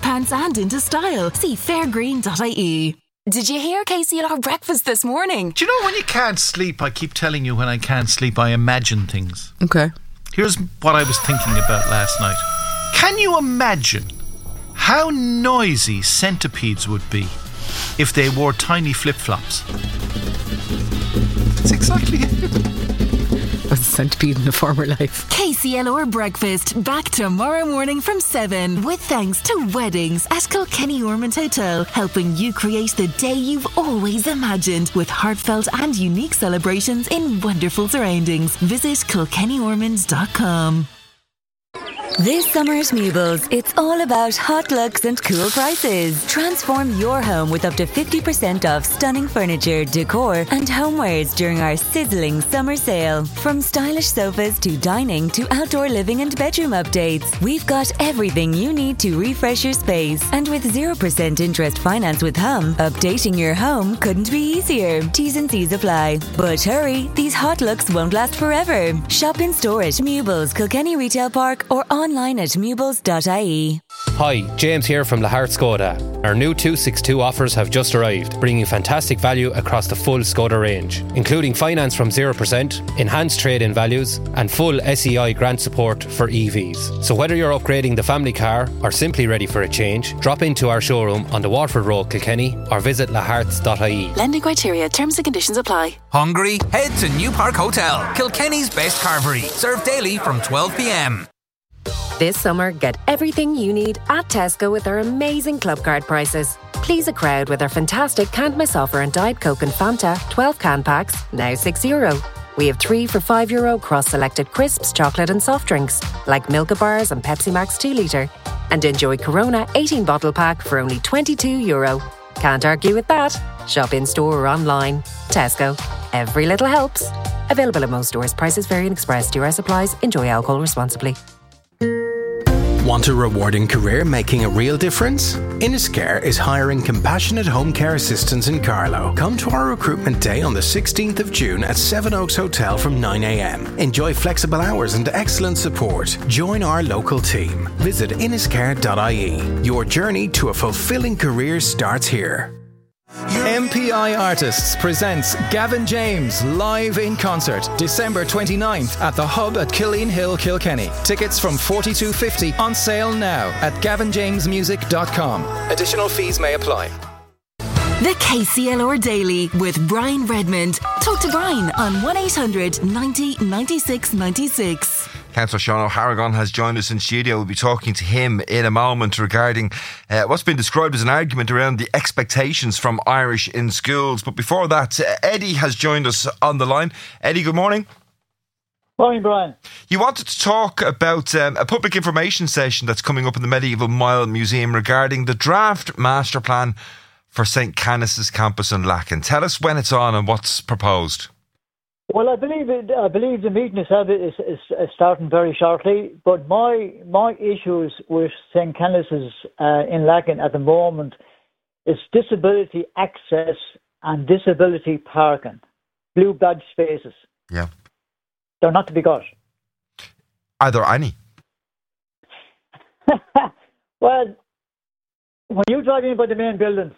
pants and into style. See fairgreen.ie. Did you hear KCLR breakfast this morning? Do you know when you can't sleep, I keep telling you when I can't sleep, I imagine things. Okay. Here's what I was thinking about last night. Can you imagine how noisy centipedes would be if they wore tiny flip-flops? That's exactly it. I was a centipede in a former life. KCLR breakfast back tomorrow morning from 7 with thanks to Weddings at Kilkenny Ormond Hotel, helping you create the day you've always imagined with heartfelt and unique celebrations in wonderful surroundings. Visit kilkennyormond.com. This summer at Meubles, it's all about hot looks and cool prices. Transform your home with up to 50% off stunning furniture, decor and homewares during our sizzling summer sale. From stylish sofas to dining to outdoor living and bedroom updates, we've got everything you need to refresh your space. And with 0% interest finance with Hum, updating your home couldn't be easier. T's and C's apply. But hurry, these hot looks won't last forever. Shop in store at Meubles, Kilkenny Retail Park or online at meubles.ie. Hi, James here from Lahart Skoda. Our new 262 offers have just arrived, bringing fantastic value across the full Skoda range, including finance from 0%, enhanced trade-in values and full SEI grant support for EVs. So whether you're upgrading the family car or simply ready for a change, drop into our showroom on the Waterford Road, Kilkenny or visit laharts.ie. Lending criteria, terms and conditions apply. Hungry? Head to New Park Hotel, Kilkenny's best carvery. Served daily from 12 p.m. This summer, get everything you need at Tesco with our amazing club card prices. Please a crowd with our fantastic canned Miss Offer and Diet Coke and Fanta 12 can packs, now €6. We have 3 for €5 cross selected crisps, chocolate and soft drinks, like Milka Bars and Pepsi Max 2 litre. And enjoy Corona 18 bottle pack for only €22. Can't argue with that. Shop in store or online. Tesco. Every little helps. Available at most stores. Prices vary and express. DRS applies. Enjoy alcohol responsibly. Want a rewarding career making a real difference? Inniscare is hiring compassionate home care assistants in Carlow. Come to our recruitment day on the 16th of June at Seven Oaks Hotel from 9 a.m. Enjoy flexible hours and excellent support. Join our local team. Visit inniscare.ie. Your journey to a fulfilling career starts here. MPI Artists presents Gavin James live in concert December 29th at the Hub at Killeen Hill, Kilkenny. Tickets from $42.50 on sale now at gavinjamesmusic.com. Additional fees may apply. The KCLR Daily with Brian Redmond. Talk to Brian on 1800 90 96 96. Councillor Sean O'Harrigan has joined us in studio. We'll be talking to him in a moment regarding what's been described as an argument around the expectations from Irish in schools. But before that, Eddie has joined us on the line. Eddie, good morning. Morning, Brian. You wanted to talk about a public information session that's coming up in the Medieval Mile Museum regarding the draft master plan for St. Canice's campus in Lacken. Tell us when it's on and what's proposed. Well, I believe the meeting itself is starting very shortly. But my issues with St. Canice's in Lacken at the moment is disability access and disability parking, blue badge spaces. Yeah, they're not to be got. Are there any? Well, when you drive in by the main building,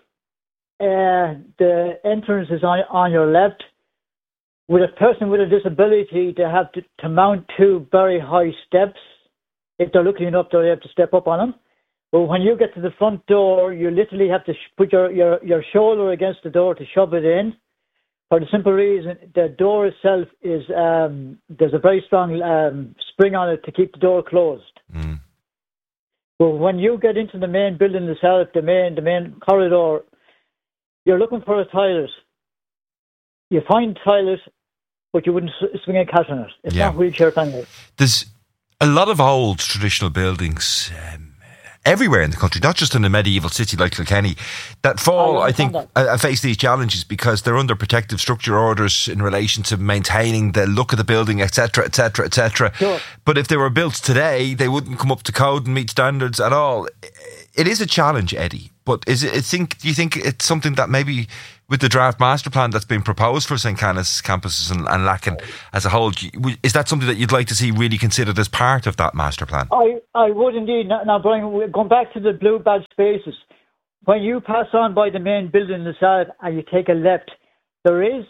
the entrance is on your left. With a person with a disability, they have to mount 2 very high steps. If they're lucky enough, they have to step up on them. But when you get to the front door, you literally have to put your shoulder against the door to shove it in. For the simple reason, the door itself is there's a very strong spring on it to keep the door closed. Mm. But when you get into the main building itself, the main corridor, you're looking for a toilet. You find toilet, but you wouldn't swing a cat on it. It's not wheelchair friendly. There's a lot of old traditional buildings everywhere in the country, not just in a medieval city like Kilkenny, that fall, I think, face these challenges because they're under protective structure orders in relation to maintaining the look of the building, etc., etc., etc. Sure. But if they were built today, they wouldn't come up to code and meet standards at all. it is a challenge, Eddie. But do you think it's something that maybe with the draft master plan that's been proposed for St. Canice campuses and Lacken as a whole, is that something that you'd like to see really considered as part of that master plan? I would indeed. Now, Brian, we're going back to the blue badge spaces. When you pass on by the main building in the south and you take a left, there is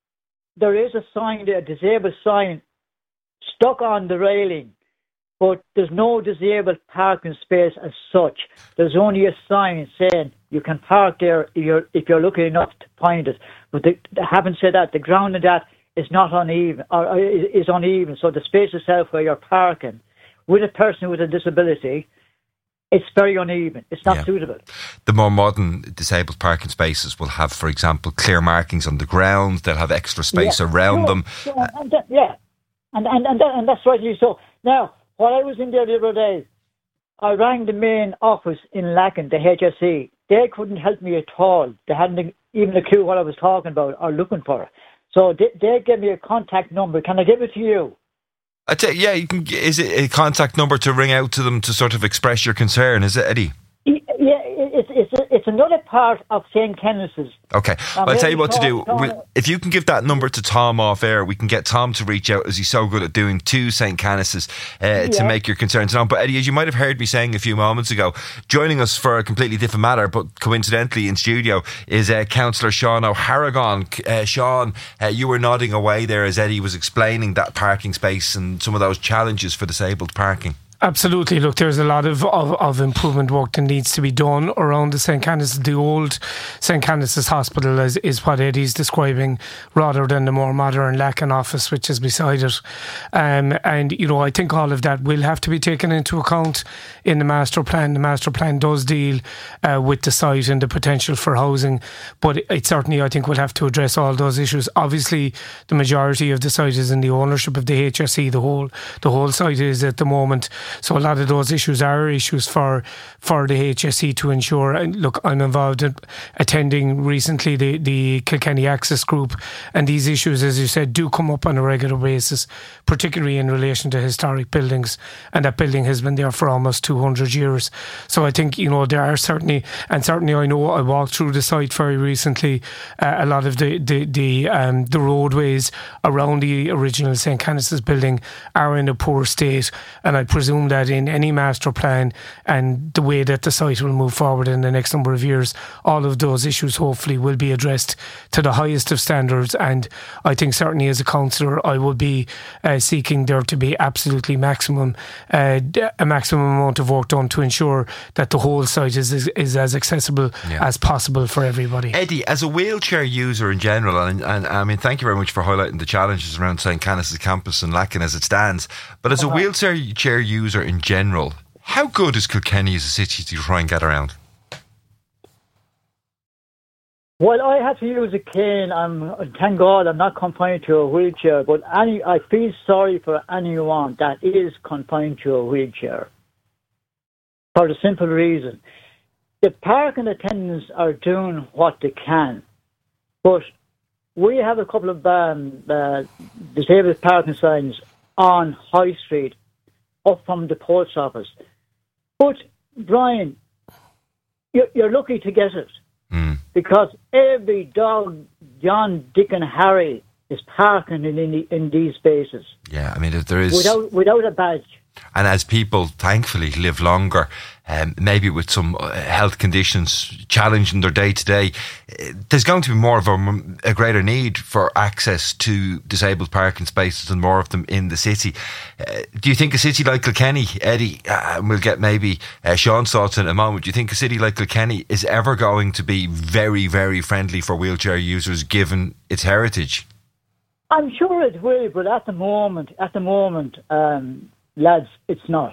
a sign there, a disabled sign, stuck on the railing, but there's no disabled parking space as such. There's only a sign saying you can park there if you're lucky enough to find it. But having said that, the ground of that is not uneven, or is uneven. So the space itself where you're parking with a person with a disability, it's very uneven. It's not suitable. The more modern disabled parking spaces will have, for example, clear markings on the ground. They'll have extra space around them. And that's rightly so. Now, while I was in there the other day, I rang the main office in Lacken, the HSE. They couldn't help me at all. They hadn't even a clue what I was talking about or looking for. So they gave me a contact number. Can I give it to you? I tell you, you can. Is it a contact number to ring out to them to sort of express your concern? Is it, Eddie? Yeah, it's another part of St. Canice's. Okay, well, I'll tell you what to do. If you can give that number to Tom off air, we can get Tom to reach out, as he's so good at doing, to St. Canice's to make your concerns known. But Eddie, as you might have heard me saying a few moments ago, joining us for a completely different matter, but coincidentally in studio, is Councillor Sean O'Harrigan. Sean, you were nodding away there as Eddie was explaining that parking space and some of those challenges for disabled parking. Absolutely. Look, there's a lot of improvement work that needs to be done around the St. Canice's. The old St. Canice's Hospital is what Eddie's describing, rather than the more modern Lacken office, which is beside it. And, I think all of that will have to be taken into account in the master plan. The master plan does deal with the site and the potential for housing, but it certainly, I think, will have to address all those issues. Obviously, the majority of the site is in the ownership of the HSE. The whole site is at the moment. So a lot of those issues are issues for the HSE to ensure. And look, I'm involved in attending recently the Kilkenny Access Group, and these issues, as you said, do come up on a regular basis, particularly in relation to historic buildings, and that building has been there for almost 200 years. So I think, there are certainly I know I walked through the site very recently. A lot of the roadways around the original St. Canice's building are in a poor state, and I presume that in any master plan and the way that the site will move forward in the next number of years, all of those issues hopefully will be addressed to the highest of standards. And I think certainly as a councillor I would be seeking there to be absolutely a maximum amount of work done to ensure that the whole site is as accessible as possible for everybody. Eddie, as a wheelchair user in general, and I mean, thank you very much for highlighting the challenges around St. Canice's campus and Lacken as it stands, but as a wheelchair user in general, how good is Kilkenny as a city to try and get around? Well, I have to use a cane. Thank God I'm not confined to a wheelchair, but I feel sorry for anyone that is confined to a wheelchair, for the simple reason. The parking attendants are doing what they can, but we have a couple of disabled parking signs on High Street up from the post office. But, Brian, you're lucky to get it. Because every dog, John, Dick and Harry is parking in these spaces. Yeah, I mean, if there is... Without a badge. And as people, thankfully, live longer, maybe with some health conditions challenging their day-to-day, there's going to be more of a greater need for access to disabled parking spaces and more of them in the city. Do you think a city like Kilkenny, Eddie, we'll get maybe Sean's thoughts in a moment, do you think a city like Kilkenny is ever going to be very, very friendly for wheelchair users given its heritage? I'm sure it will, but at the moment, lads, it's not.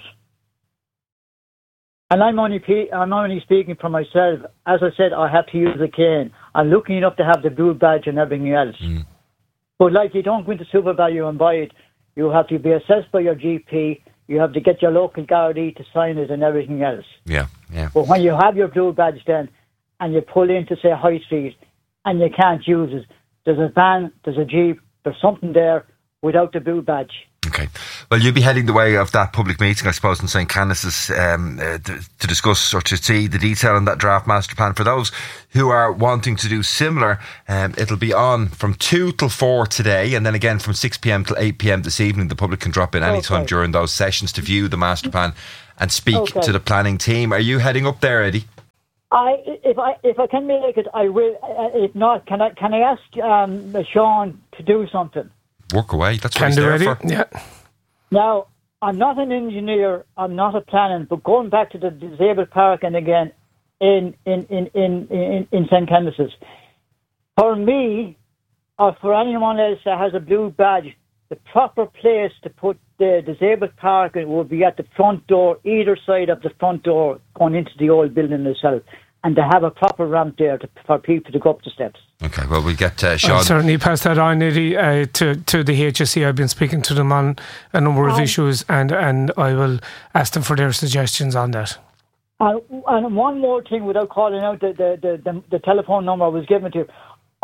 And I'm only speaking for myself. As I said, I have to use a cane. I'm lucky enough to have the blue badge and everything else. But you don't go into Super Value and buy it. You have to be assessed by your GP. You have to get your local Gardaí to sign it and everything else. Yeah. But when you have your blue badge then, and you pull into, say, High Street, and you can't use it, there's a van, there's a Jeep, there's something there without the blue badge. Okay. Well, you'll be heading the way of that public meeting, I suppose, in St. Canice's to discuss or to see the detail in that draft master plan. For those who are wanting to do similar, it'll be on from 2 till 4 today, and then again from 6 p.m. till 8 p.m. this evening. The public can drop in any time during those sessions to view the master plan and speak to the planning team. Are you heading up there, Eddie? If I can make it, I will. If not, can I ask Sean to do something? Work away. That's what he's there for. Yeah. Now, I'm not an engineer. I'm not a planner. But going back to the disabled parking again in St. Canice's, for me or for anyone else that has a blue badge, the proper place to put the disabled parking would be at the front door, either side of the front door, going into the old building itself, and to have a proper ramp there for people to go up the steps. Okay, well, we'll get Sean. I'll certainly pass that on, Eddie, to the HSE. I've been speaking to them on a number of issues, and I will ask them for their suggestions on that. And one more thing, without calling out the telephone number I was given to,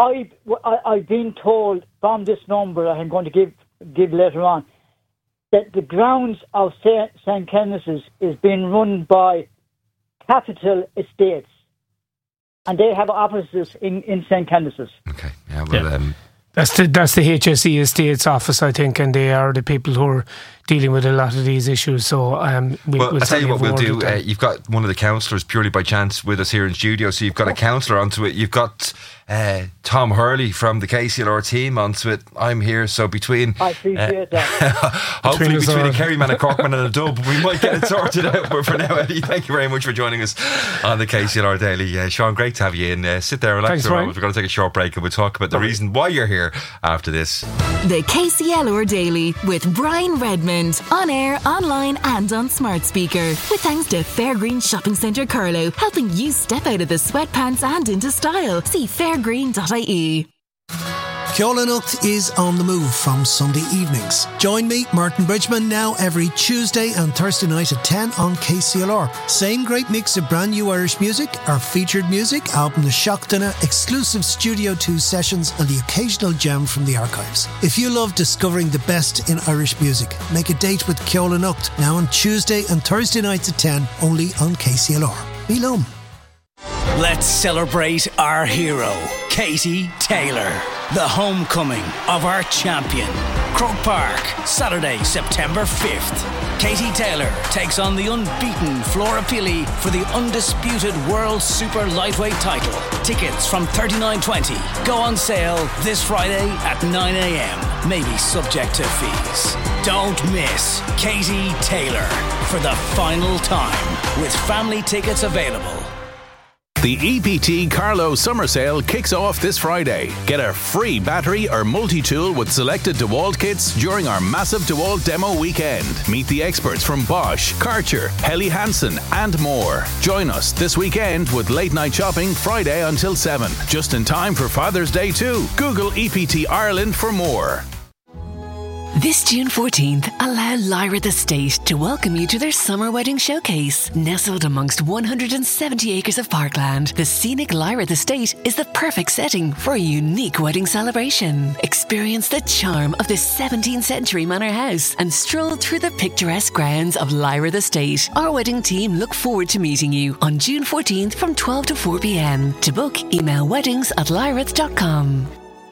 I've been told from this number I'm going to give later on that the grounds of St. Canice's is being run by Capital Estates, and they have offices in St. Canice's. Okay, yeah, well, That's the HSE Estates office, I think, and they are the people who are dealing with a lot of these issues. So we'll I'll tell you what we'll do. You've got one of the councillors purely by chance with us here in studio, so you've got a councillor onto it. You've got Tom Hurley from the KCLR team onto it. I'm here, so between I appreciate that. Hopefully between a Kerryman, a Corkman and a Dub, we might get it sorted out. But for now, Eddie, thank you very much for joining us on the KCLR Daily. Sean, great to have you in. Sit there, relax a moment. We're going to take a short break and we'll talk about the reason why you're here after this. The KCLR Daily with Brian Redmond, on air, online and on smart speaker, with thanks to Fairgreen Shopping Centre Carlow, helping you step out of the sweatpants and into style. See fairgreen.ie. Ceolanucht is on the move from Sunday evenings. Join me, Martin Bridgman, now every Tuesday and Thursday night at 10 on KCLR. Same great mix of brand new Irish music, our featured music, album The Shockdana, exclusive Studio 2 sessions and the occasional gem from the archives. If you love discovering the best in Irish music, make a date with Ceolanucht now on Tuesday and Thursday nights at 10, only on KCLR. Be lum. Let's celebrate our hero, Katie Taylor, the homecoming of our champion. Croke Park, Saturday, September 5th. Katie Taylor takes on the unbeaten Flora Pili for the undisputed World Super Lightweight title. Tickets from $39.20 go on sale this Friday at 9 a.m. Maybe subject to fees. Don't miss Katie Taylor for the final time, with family tickets available. The EPT Carlow Summer Sale kicks off this Friday. Get a free battery or multi-tool with selected DeWalt kits during our massive DeWalt demo weekend. Meet the experts from Bosch, Karcher, Helly Hansen and more. Join us this weekend with late night shopping Friday until 7. Just in time for Father's Day too. Google EPT Ireland for more. This June 14th, allow Lyra the State to welcome you to their summer wedding showcase. Nestled amongst 170 acres of parkland, the scenic Lyra the State is the perfect setting for a unique wedding celebration. Experience the charm of this 17th century manor house and stroll through the picturesque grounds of Lyra the State. Our wedding team look forward to meeting you on June 14th from 12 to 4 p.m. To book, email weddings@lyrath.com.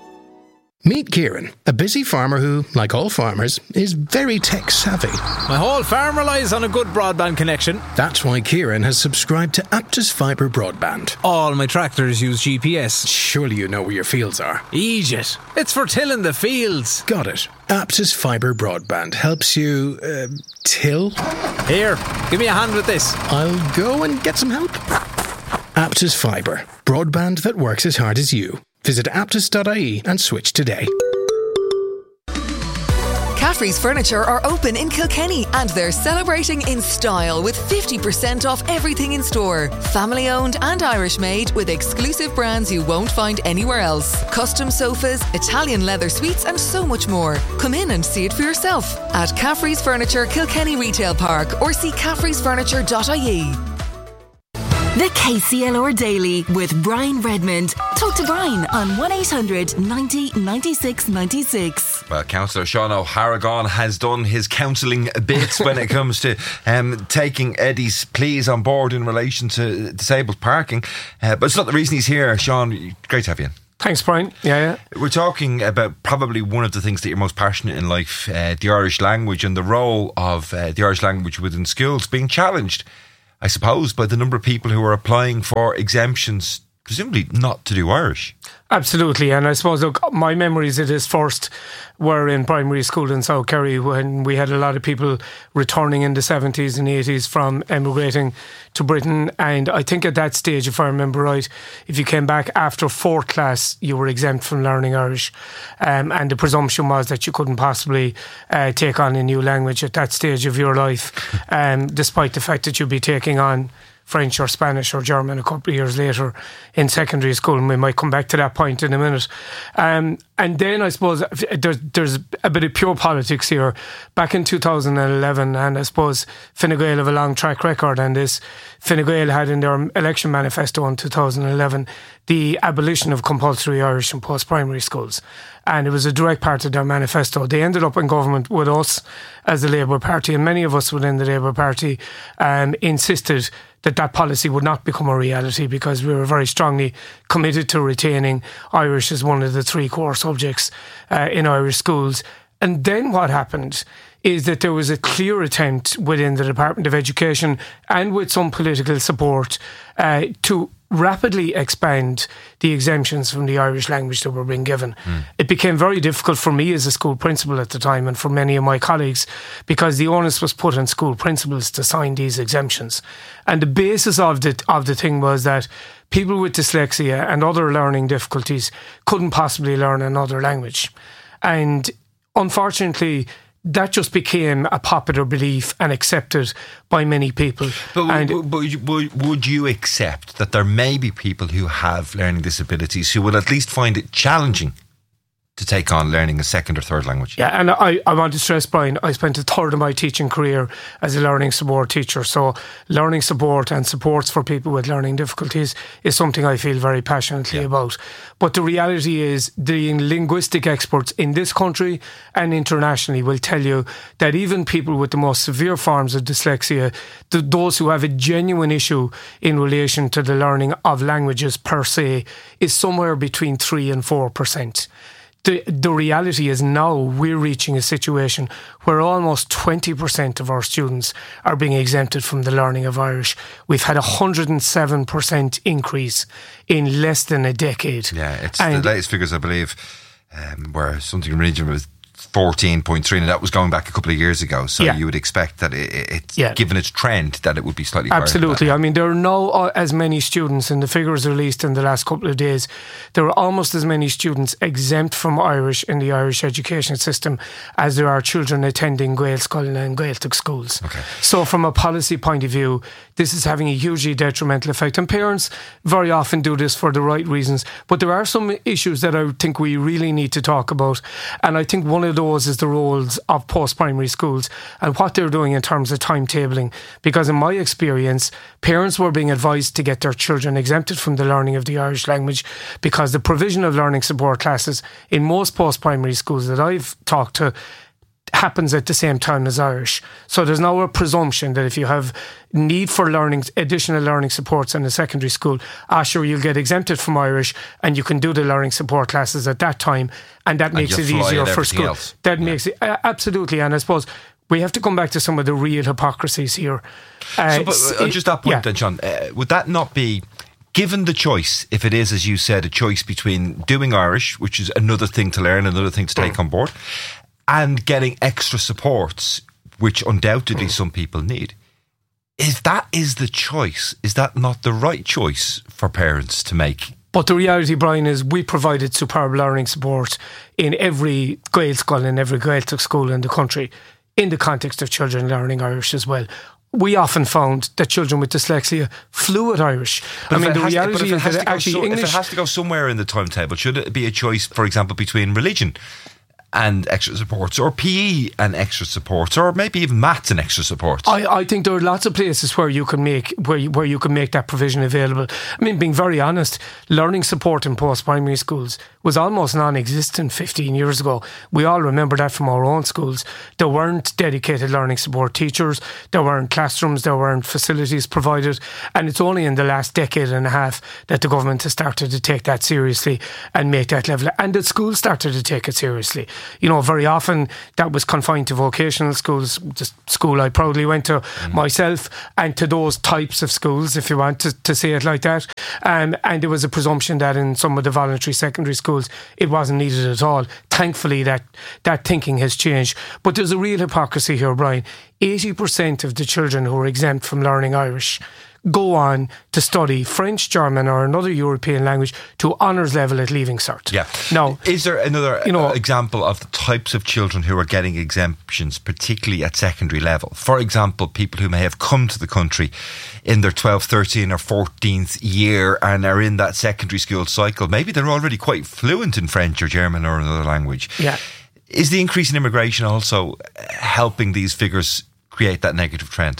Meet Kieran, a busy farmer who, like all farmers, is very tech-savvy. My whole farm relies on a good broadband connection. That's why Kieran has subscribed to Aptus Fibre Broadband. All my tractors use GPS. Surely you know where your fields are. Egypt. It's for tilling the fields. Got it. Aptus Fibre Broadband helps you, till? Here, give me a hand with this. I'll go and get some help. Aptus Fibre. Broadband that works as hard as you. Visit aptus.ie and switch today. Caffrey's Furniture are open in Kilkenny and they're celebrating in style with 50% off everything in store. Family owned and Irish made with exclusive brands you won't find anywhere else. Custom sofas, Italian leather suites and so much more. Come in and see it for yourself at Caffrey's Furniture Kilkenny Retail Park or see caffreysfurniture.ie. The KCLR Daily with Brian Redmond. Talk to Brian on 1-800 90 96 96. Well, Councillor Sean O'Harragon has done his counselling bits when it comes to taking Eddie's pleas on board in relation to disabled parking. But it's not the reason he's here. Sean, great to have you in. Thanks, Brian. Yeah. We're talking about probably one of the things that you're most passionate in life, the Irish language, and the role of the Irish language within schools being challenged, I suppose, by the number of people who are applying for exemptions, presumably not to do Irish. Absolutely, and I suppose, look, my memories of this first were in primary school in South Kerry when we had a lot of people returning in the 70s and 80s from emigrating to Britain, and I think at that stage, if I remember right, if you came back after 4th class, you were exempt from learning Irish, and the presumption was that you couldn't possibly take on a new language at that stage of your life, despite the fact that you'd be taking on French or Spanish or German a couple of years later in secondary school, and we might come back to that point in a minute. And then I suppose there's a bit of pure politics here. Back in 2011, and I suppose Fine Gael have a long track record on this. Fine Gael had in their election manifesto in 2011 the abolition of compulsory Irish in post-primary schools. And it was a direct part of their manifesto. They ended up in government with us as the Labour Party, and many of us within the Labour Party insisted that policy would not become a reality, because we were very strongly committed to retaining Irish as one of the 3 core subjects in Irish schools. And then what happened is that there was a clear attempt within the Department of Education and with some political support to rapidly expand the exemptions from the Irish language that were being given. It became very difficult for me as a school principal at the time, and for many of my colleagues, because the onus was put on school principals to sign these exemptions. And the basis of the thing was that people with dyslexia and other learning difficulties couldn't possibly learn another language. And unfortunately, that just became a popular belief and accepted by many people. But would you accept that there may be people who have learning disabilities who will at least find it challenging to take on learning a second or third language? Yeah, and I want to stress, Brian, I spent a third of my teaching career as a learning support teacher, so learning support and supports for people with learning difficulties is something I feel very passionately about. But the reality is, the linguistic experts in this country and internationally will tell you that even people with the most severe forms of dyslexia, those who have a genuine issue in relation to the learning of languages per se, is somewhere between 3 and 4%. The reality is now we're reaching a situation where almost 20% of our students are being exempted from the learning of Irish. We've had a 107% increase in less than a decade. Yeah, it's the latest figures, I believe, where something in the region was 14.3, and that was going back a couple of years ago. So you would expect that it's given its trend, that it would be slightly higher. Absolutely. I mean, there are now as many students, in the figures released in the last couple of days, there are almost as many students exempt from Irish in the Irish education system as there are children attending Gaelscoil and Gaeltacht schools. Okay. So from a policy point of view, this is having a hugely detrimental effect. And parents very often do this for the right reasons. But there are some issues that I think we really need to talk about. And I think one of those is the roles of post-primary schools and what they're doing in terms of timetabling. Because in my experience, parents were being advised to get their children exempted from the learning of the Irish language because the provision of learning support classes in most post-primary schools that I've talked to happens at the same time as Irish. So there's now a presumption that if you have need for additional learning supports in a secondary school, sure, you'll get exempted from Irish and you can do the learning support classes at that time, and that makes it easier for school. That makes it absolutely. And I suppose we have to come back to some of the real hypocrisies here. Just that point then, John, would that not be, given the choice, if it is, as you said, a choice between doing Irish, which is another thing to learn, another thing to take on board, and getting extra supports, which undoubtedly some people need. If that is the choice, is that not the right choice for parents to make? But the reality, Brian, is we provided superb learning support in every Gaelscoil and every Gaeltacht school in the country, in the context of children learning Irish as well. We often found that children with dyslexia flew at Irish. But the reality is that actually English... If it has to go somewhere in the timetable, should it be a choice, for example, between religion and extra supports, or PE and extra supports, or maybe even maths and extra supports? I think there are lots of places where you can make where you can make that provision available. I mean, being very honest, learning support in post-primary schools was almost non-existent 15 years ago. We all remember that from our own schools. There weren't dedicated learning support teachers, there weren't classrooms, there weren't facilities provided, and it's only in the last decade and a half that the government has started to take that seriously and make that level, and that schools started to take it seriously. You know, very often that was confined to vocational schools, the school I proudly went to myself, and to those types of schools, if you want to say it like that. And there was a presumption that in some of the voluntary secondary schools it wasn't needed at all. Thankfully that thinking has changed. But there's a real hypocrisy here, Brian. 80% of the children who are exempt from learning Irish go on to study French, German or another European language to honours level at Leaving Cert. Yeah. Now, is there another example of the types of children who are getting exemptions, particularly at secondary level? For example, people who may have come to the country in their 12th, 13th or 14th year and are in that secondary school cycle. Maybe they're already quite fluent in French or German or another language. Yeah. Is the increase in immigration also helping these figures create that negative trend?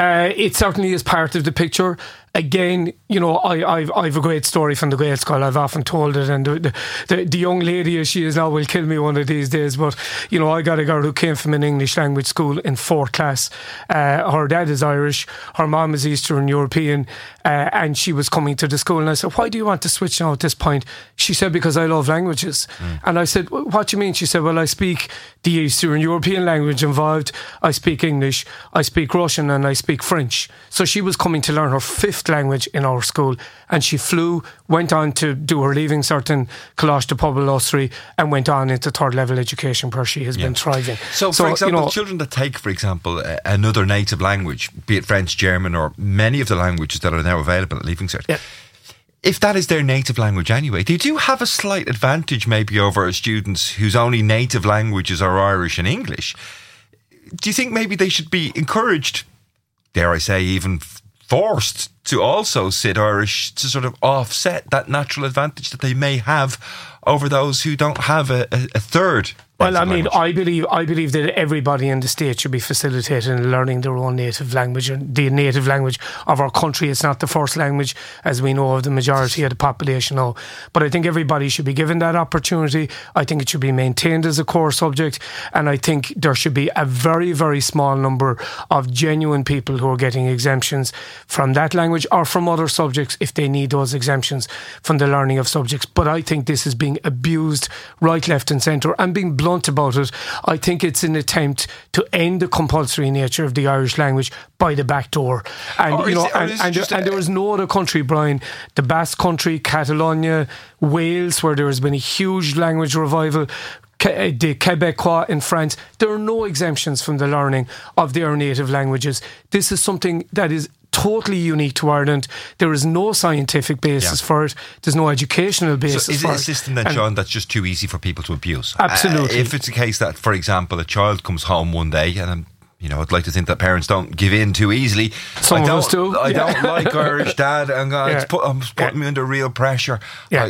It certainly is part of the picture. Again, you know, I've a great story from the Gael School. I've often told it, and the young lady as she is now will kill me one of these days. But you know, I got a girl who came from an English language school in 4th class. Her dad is Irish, her mum is Eastern European, and she was coming to the school. And I said, "Why do you want to switch now at this point?" She said, "Because I love languages." And I said, "What do you mean?" She said, "Well, I speak the Eastern European language involved. I speak English, I speak Russian, and I speak French." So she was coming to learn her 5th language in our school, and she went on to do her Leaving Cert in Coláiste de Pobal Ossory and went on into 3rd level education where she has been thriving. So for example, children that take, for example, another native language, be it French, German or many of the languages that are now available at Leaving Cert, if that is their native language anyway, they do have a slight advantage maybe over students whose only native languages are Irish and English. Do you think maybe they should be encouraged, dare I say even forced, to also sit Irish to sort of offset that natural advantage that they may have over those who don't have a third? Well, I mean, I believe that everybody in the state should be facilitated in learning their own native language, and the native language of our country. It's not the first language, as we know, of the majority of the population now. But I think everybody should be given that opportunity. I think it should be maintained as a core subject, and I think there should be a very, very small number of genuine people who are getting exemptions from that language or from other subjects if they need those exemptions from the learning of subjects. But I think this is being abused right, left and centre, and being blunt about it. I think it's an attempt to end the compulsory nature of the Irish language by the back door. And there is no other country, Brian, the Basque Country, Catalonia, Wales, where there has been a huge language revival, the Quebecois in France, there are no exemptions from the learning of their native languages. This is something that is totally unique to Ireland. There is no scientific basis for it. There's no educational basis for it. So is it a system then, John, that's just too easy for people to abuse? Absolutely. If it's a case that, for example, a child comes home one day and I'd like to think that parents don't give in too easily. Some of us do. I don't like Irish, Dad, and it's putting me under real pressure.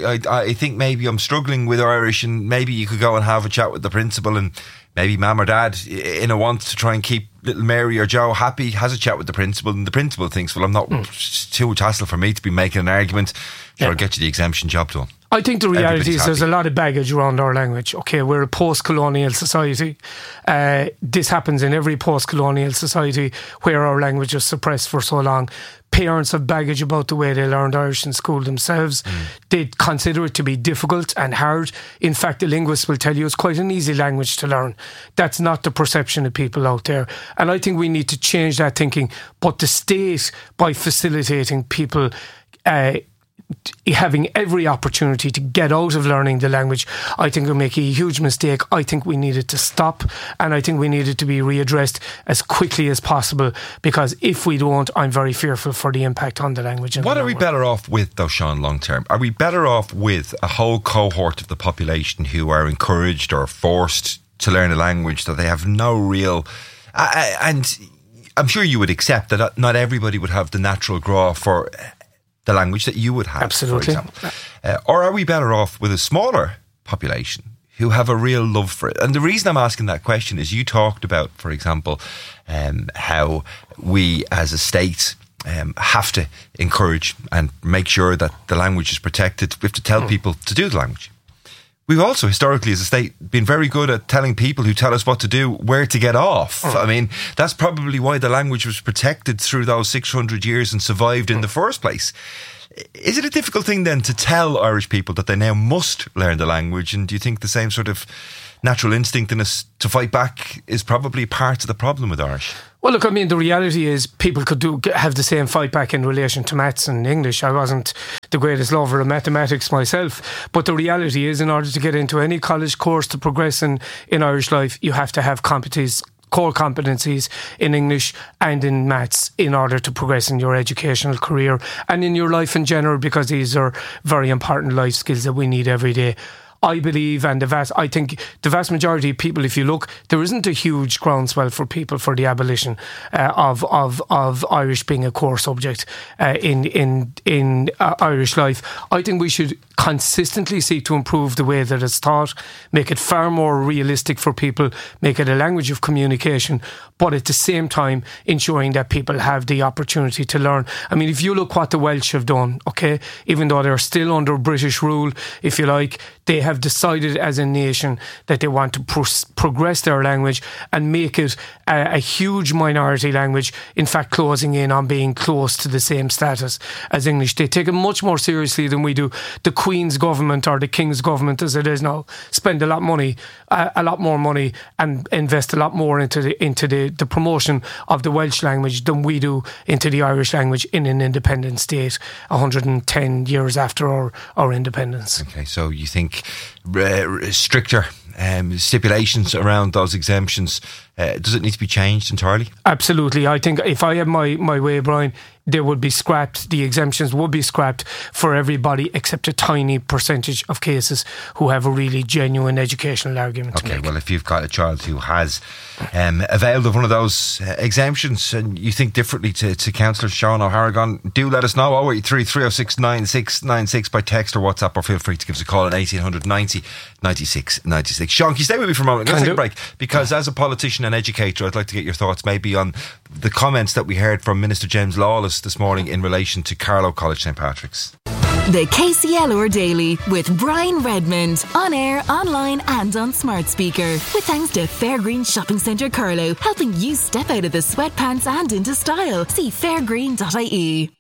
I think maybe I'm struggling with Irish, and maybe you could go and have a chat with the principal, and maybe Mum or Dad, in a want to try and keep little Mary or Joe happy, has a chat with the principal, and the principal thinks, well, I'm not too much hassle for me to be making an argument. I'll get you the exemption job done. I think the reality is there's a lot of baggage around our language. Okay, we're a post-colonial society. This happens in every post-colonial society where our language is suppressed for so long. Parents have baggage about the way they learned Irish in school themselves. They consider it to be difficult and hard. In fact, the linguists will tell you it's quite an easy language to learn. That's not the perception of people out there. And I think we need to change that thinking. But the state, by facilitating people having every opportunity to get out of learning the language, I think we're making a huge mistake. I think we need it to stop, and I think we need it to be readdressed as quickly as possible, because if we don't, I'm very fearful for the impact on the language. What are we better off with, though, Sean, long term? Are we better off with a whole cohort of the population who are encouraged or forced to learn a language that they have no real... and I'm sure you would accept that not everybody would have the natural draw for the language that you would have, absolutely, for example. Or are we better off with a smaller population who have a real love for it. And the reason I'm asking that question is you talked about, for example, how we as a state have to encourage and make sure that the language is protected. We have to tell people to do the language. We've also historically as a state been very good at telling people who tell us what to do where to get off. I mean, that's probably why the language was protected through those 600 years and survived in the first place. Is it a difficult thing then to tell Irish people that they now must learn the language? And do you think the same sort of natural instinct in us to fight back is probably part of the problem with Irish? Well, look, I mean, the reality is people could have the same fight back in relation to maths and English. I wasn't the greatest lover of mathematics myself, but the reality is in order to get into any college course to progress in Irish life, you have to have core competencies in English and in maths in order to progress in your educational career and in your life in general, because these are very important life skills that we need every day. I believe, and I think the vast majority of people, if you look, there isn't a huge groundswell for people for the abolition of Irish being a core subject in Irish life. I think we should consistently seek to improve the way that it's taught, make it far more realistic for people, make it a language of communication, but at the same time ensuring that people have the opportunity to learn. I mean, if you look what the Welsh have done, okay, even though they're still under British rule, if you like, they have decided as a nation that they want to progress their language and make it a huge minority language, in fact closing in on being close to the same status as English. They take it much more seriously than we do. The Queen's government, or the King's government as it is now, spend a lot more money and invest a lot more into the promotion of the Welsh language than we do into the Irish language in an independent state 110 years after our independence. Okay, so you think stricter stipulations around those exemptions, does it need to be changed entirely? Absolutely. I think if I had my way, Brian, they would be scrapped. The exemptions would be scrapped for everybody except a tiny percentage of cases who have a really genuine educational argument to make. Okay, well, if you've got a child who has availed of one of those exemptions and you think differently to Councillor Sean O'Harrigan, do let us know. 083 306 9696 by text or WhatsApp, or feel free to give us a call on 1800 90 96 96. Sean, can you stay with me for a moment? Let's take a break, because as a politician and educator, I'd like to get your thoughts maybe on the comments that we heard from Minister James Lawless this morning in relation to Carlow College St Patrick's. The KCLR Daily with Brian Redmond, on air, online and on smart speaker. With thanks to Fairgreen Shopping Centre Carlow, helping you step out of the sweatpants and into style. See fairgreen.ie.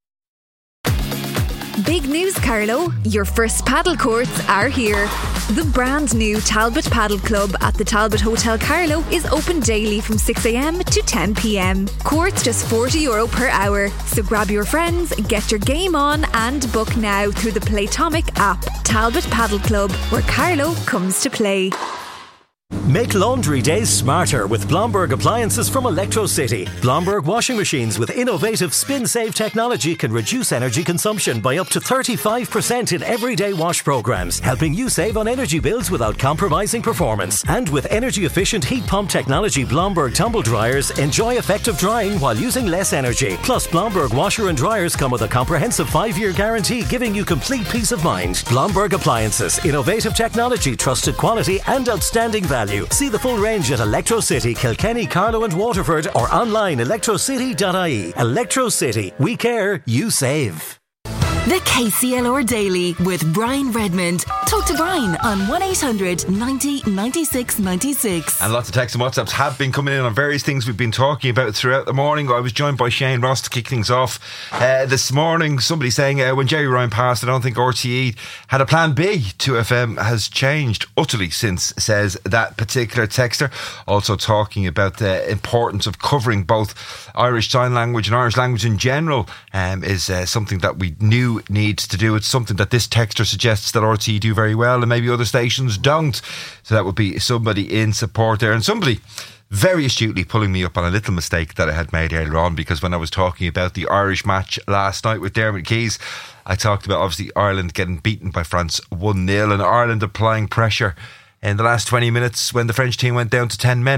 Big news, Carlow. Your first paddle courts are here. The brand new Talbot Paddle Club at the Talbot Hotel Carlow is open daily from 6 a.m. to 10 p.m. Courts just €40 per hour. So grab your friends, get your game on and book now through the Playtomic app. Talbot Paddle Club, where Carlow comes to play. Make laundry days smarter with Blomberg appliances from Electrocity. Blomberg washing machines with innovative spin-save technology can reduce energy consumption by up to 35% in everyday wash programs, helping you save on energy bills without compromising performance. And with energy-efficient heat pump technology Blomberg tumble dryers, enjoy effective drying while using less energy. Plus, Blomberg washer and dryers come with a comprehensive 5-year guarantee, giving you complete peace of mind. Blomberg appliances, innovative technology, trusted quality and outstanding value. See the full range at Electrocity, Kilkenny, Carlow and Waterford, or online electrocity.ie. Electrocity. We care, you save. The KCLR Daily with Brian Redmond. Talk to Brian on 1800 90 96 96. And lots of texts and WhatsApps have been coming in on various things we've been talking about throughout the morning. I was joined by Shane Ross to kick things off this morning. Somebody saying when Jerry Ryan passed, I don't think RTE had a plan B. 2FM has changed utterly since, says that particular texter. Also talking about the importance of covering both Irish Sign Language and Irish language in general is something that we knew needs to do. It's something that this texter suggests that RTE do very well and maybe other stations don't. So that would be somebody in support there. And somebody very astutely pulling me up on a little mistake that I had made earlier on, because when I was talking about the Irish match last night with Dermot Keys, I talked about obviously Ireland getting beaten by France 1-0 and Ireland applying pressure in the last 20 minutes when the French team went down to 10 men.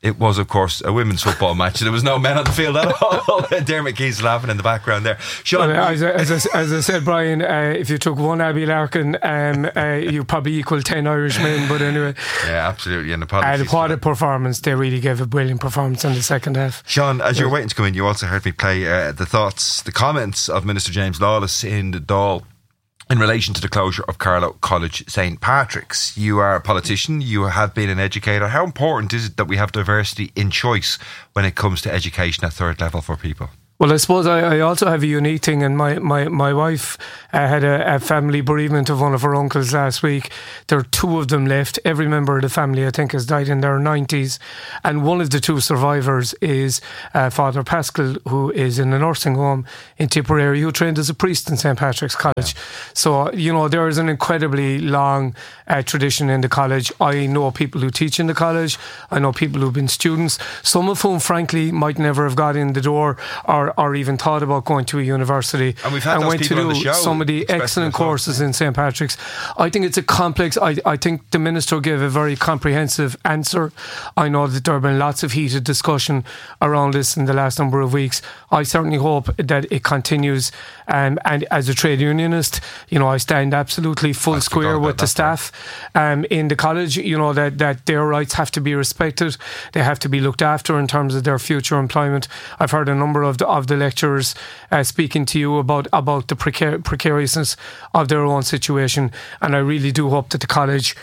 It was, of course, a women's football match. There was no men on the field at all. Dermot Keys laughing in the background there. Sean, as I said, Brian, if you took one Abby Larkin, you probably equal 10 Irish men. But anyway, yeah, absolutely. And apologies. What a performance! They really gave a brilliant performance in the second half. Sean, as you were waiting to come in, you also heard me play the comments of Minister James Lawless in the Dáil in relation to the closure of Carlow College St. Patrick's. You are a politician, you have been an educator. How important is it that we have diversity in choice when it comes to education at third level for people? Well, I suppose I also have a unique thing, and my wife had a family bereavement of one of her uncles last week. There are two of them left. Every member of the family, I think, has died in their 90s, and one of the two survivors is Father Pascal, who is in a nursing home in Tipperary, who trained as a priest in St. Patrick's College. Yeah. So, there is an incredibly long tradition in the college. I know people who teach in the college. I know people who've been students, some of whom, frankly, might never have got in the door or even thought about going to a university, and we've had those went people to on the do show some of the excellent courses in St. Patrick's. I think it's a complex. I think the Minister gave a very comprehensive answer. I know that there have been lots of heated discussion around this in the last number of weeks. I certainly hope that it continues, and as a trade unionist, I stand absolutely full square with the staff in the college, that their rights have to be respected. They have to be looked after in terms of their future employment. I've heard a number of the lecturers speaking to you about the precariousness of their own situation, and I really do hope that the college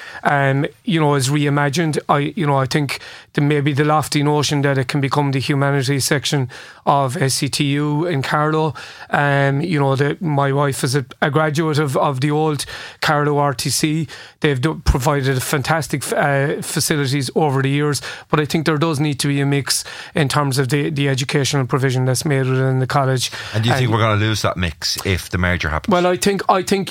is reimagined. I think that maybe the lofty notion that it can become the humanities section of SCTU in Carlow. That my wife is a graduate of the old Carlow RTC. They've provided fantastic facilities over the years, but I think there does need to be a mix in terms of the educational provision that's made within the college. And do you think we're going to lose that mix if the merger happens? Well, I think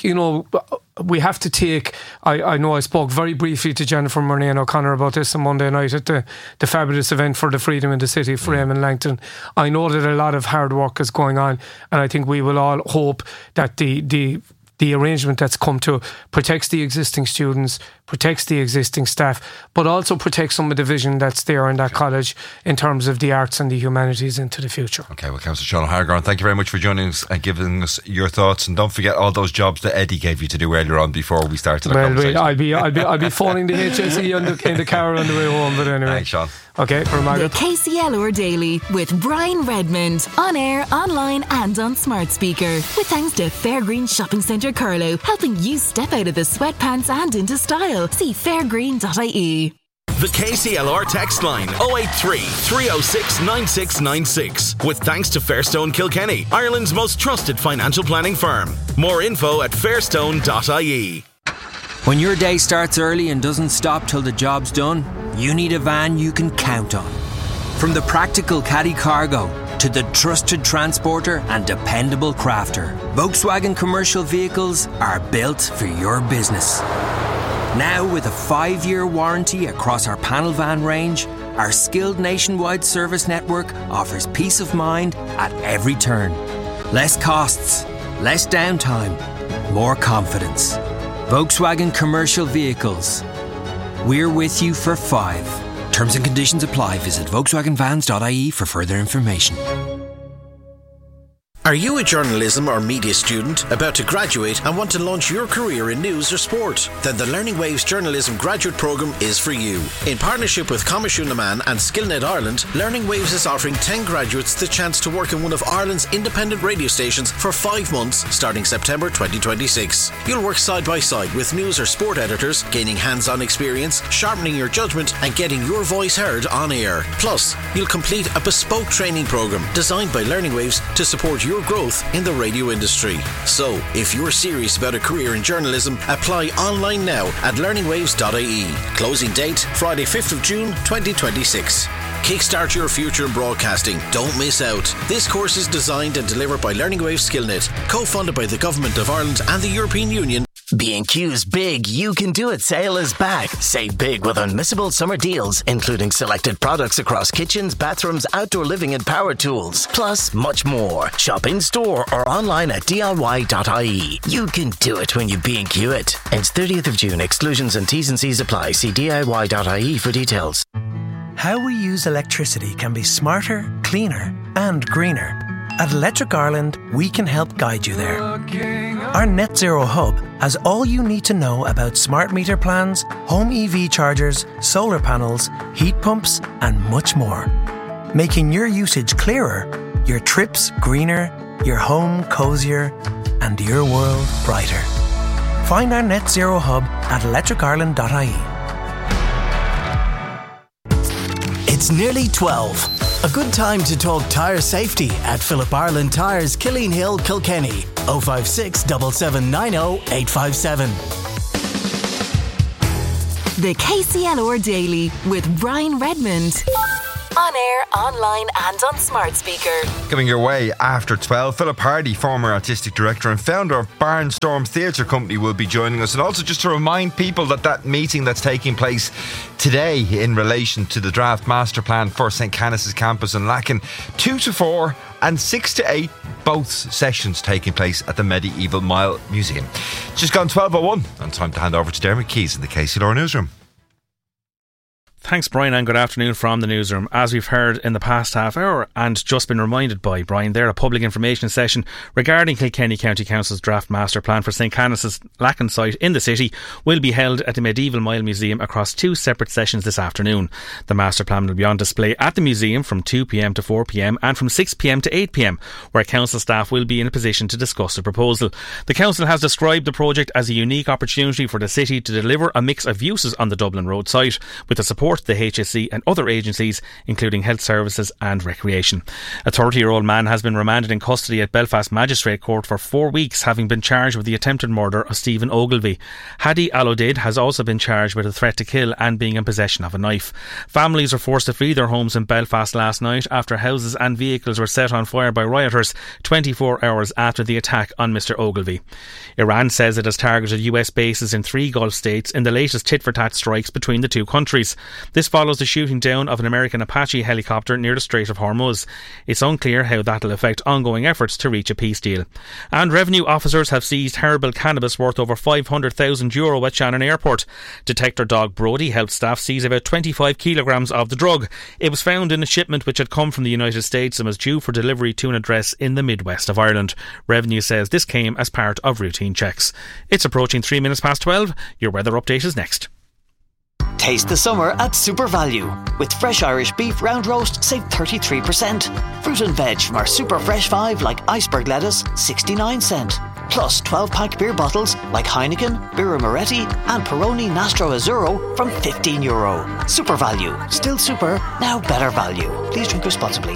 we have to take. I know I spoke very briefly to Jennifer Murnane O'Connor about this on Monday night at the fabulous event for the Freedom in the City for Eamon Langton. I know that a lot of hard work is going on, and I think we will all hope that the arrangement that's come to protects the existing students, protects the existing staff, but also protects some of the vision that's there in that college in terms of the arts and the humanities into the future. Okay, well, Councillor Sean O'Hagan, thank you very much for joining us and giving us your thoughts. And don't forget all those jobs that Eddie gave you to do earlier on before we started our conversation. I'll be phoning the HSE in the car on the way home. But anyway, thanks, Sean. Okay, for Margaret. The KCLR Daily with Brian Redmond. On air, online and on smart speaker. With thanks to Fairgreen Shopping Centre Carlow, helping you step out of the sweatpants and into style. See fairgreen.ie. The KCLR text line 083 306 9696. With thanks to Fairstone Kilkenny, Ireland's most trusted financial planning firm. More info at fairstone.ie. When your day starts early and doesn't stop till the job's done, you need a van you can count on. From the practical caddy cargo to the trusted transporter and dependable crafter, Volkswagen commercial vehicles are built for your business. Now with a 5-year warranty across our panel van range, our skilled nationwide service network offers peace of mind at every turn. Less costs, less downtime, more confidence. Volkswagen commercial vehicles. We're with you for 5. Terms and conditions apply. Visit VolkswagenVans.ie for further information. Are you a journalism or media student about to graduate and want to launch your career in news or sport? Then the Learning Waves Journalism Graduate Programme is for you. In partnership with Coimisiún na Meán and SkillNet Ireland, Learning Waves is offering 10 graduates the chance to work in one of Ireland's independent radio stations for 5 months starting September 2026. You'll work side by side with news or sport editors, gaining hands-on experience, sharpening your judgment and getting your voice heard on air. Plus, you'll complete a bespoke training programme designed by Learning Waves to support your growth in the radio industry. So, if you're serious about a career in journalism, apply online now at learningwaves.ie. Closing date, Friday 5th of June 2026. Kickstart your future in broadcasting. Don't miss out. This course is designed and delivered by Learning Waves SkillNet, co-funded by the Government of Ireland and the European Union. B&Q's Big You Can Do It sale is back. Save big with unmissable summer deals, including selected products across kitchens, bathrooms, outdoor living and power tools. Plus, much more. Shop in store or online at diy.ie. You can do it when you B&Q it. Ends 30th of June. Exclusions and T's and C's apply. See diy.ie for details. how we use electricity can be smarter, cleaner and greener. At Electric Ireland, we can help guide you there. Our Net Zero Hub has all you need to know about smart meter plans, home EV chargers, solar panels, heat pumps and much more. Making your usage clearer, your trips greener, your home cosier and your world brighter. Find our Net Zero Hub at electricireland.ie. It's nearly 12. A good time to talk tyre safety at Philip Ireland Tyres, Killeen Hill, Kilkenny. 056 7790 857. The KCLR Daily with Brian Redmond. On air, online and on smart speaker. Coming your way after 12, Philip Hardy, former artistic director and founder of Barnstorm Theatre Company, will be joining us. And also just to remind people that meeting that's taking place today in relation to the draft master plan for St. Canice's campus in Lacken, 2 to 4 and 6 to 8, both sessions taking place at the Medieval Mile Museum. It's just gone 12:01 and time to hand over to Dermot Keys in the KCLR newsroom. Thanks, Brian, and good afternoon from the newsroom. As we've heard in the past half hour and just been reminded by Brian there, a public information session regarding Kilkenny County Council's draft master plan for St. Canice's Lacken site in the city will be held at the Medieval Mile Museum across 2 separate sessions this afternoon. The master plan will be on display at the museum from 2pm to 4pm and from 6pm to 8pm, where council staff will be in a position to discuss the proposal. The council has described the project as a unique opportunity for the city to deliver a mix of uses on the Dublin Road site, with the support of the HSE and other agencies, including health services and recreation. A 30-year-old man has been remanded in custody at Belfast Magistrate Court for 4 weeks, having been charged with the attempted murder of Stephen Ogilvie. Hadi Alodid has also been charged with a threat to kill and being in possession of a knife. Families were forced to flee their homes in Belfast last night after houses and vehicles were set on fire by rioters 24 hours after the attack on Mr Ogilvie. Iran says it has targeted US bases in 3 Gulf states in the latest tit-for-tat strikes between the two countries. This follows the shooting down of an American Apache helicopter near the Strait of Hormuz. It's unclear how that will affect ongoing efforts to reach a peace deal. And revenue officers have seized herbal cannabis worth over €500,000 at Shannon Airport. Detector dog Brody helped staff seize about 25 kilograms of the drug. It was found in a shipment which had come from the United States and was due for delivery to an address in the Midwest of Ireland. Revenue says this came as part of routine checks. It's approaching 3 minutes past 12. Your weather update is next. Taste the summer at Super Value. With fresh Irish beef round roast, save 33%. Fruit and veg from our Super Fresh 5 like iceberg lettuce, 69 cent. Plus 12-pack beer bottles like Heineken, Birra Moretti and Peroni Nastro Azzurro from €15. Super Value. Still super, now better value. Please drink responsibly.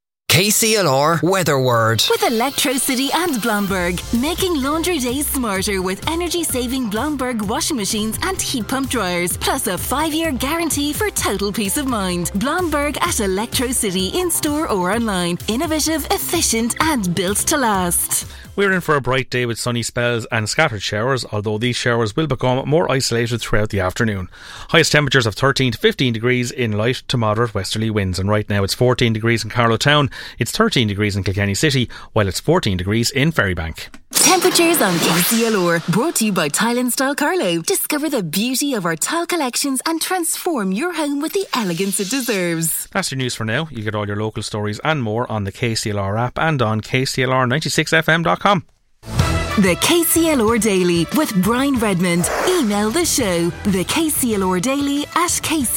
KCLR Weather Word. With Electrocity and Blomberg, making laundry days smarter with energy-saving Blomberg washing machines and heat pump dryers, plus a 5-year guarantee for total peace of mind. Blomberg at Electrocity, in-store or online. Innovative, efficient and built to last. We're in for a bright day with sunny spells and scattered showers, although these showers will become more isolated throughout the afternoon. Highest temperatures of 13 to 15 degrees in light to moderate westerly winds, and right now it's 14 degrees in Carlow Town, it's 13 degrees in Kilkenny City, while it's 14 degrees in Ferrybank. Temperatures on KCLR, brought to you by Tile Install Carlow. Discover the beauty of our tile collections and transform your home with the elegance it deserves. That's your news for now. You get all your local stories and more on the KCLR app and on KCLR96fm.com. The KCLR Daily with Brian Redmond. Email the show, the KCLR Daily at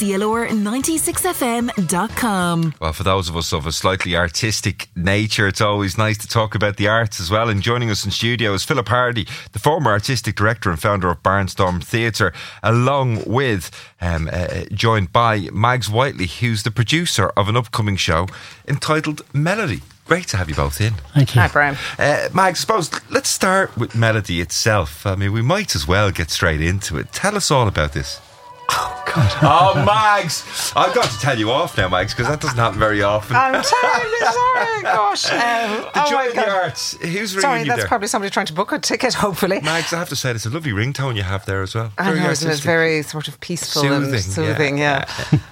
KCLR96fm.com. Well, for those of us of a slightly artistic nature, it's always nice to talk about the arts as well. And joining us in studio is Philip Hardy, the former artistic director and founder of Barnstorm Theatre, along with, joined by Mags Whiteley, who's the producer of an upcoming show entitled Melody. Great to have you both in. Thank you. Hi, Brian. Mags, I suppose let's start with Melody itself. I mean, we might as well get straight into it. Tell us all about this. Oh, God. Oh, Mags. I've got to tell you off now, Mags, because that doesn't happen very often. I'm terribly sorry. Gosh. The joy of the arts. Who's ringing you there? That's probably somebody trying to book a ticket, hopefully. Mags, I have to say, it's a lovely ringtone you have there as well. I know, isn't it? Very sort of peaceful and soothing, yeah.